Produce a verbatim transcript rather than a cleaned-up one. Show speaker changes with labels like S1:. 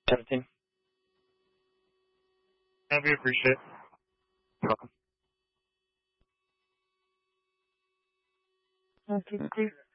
S1: seventeen.
S2: And we appreciate it.
S1: You're welcome.
S3: Okay, great.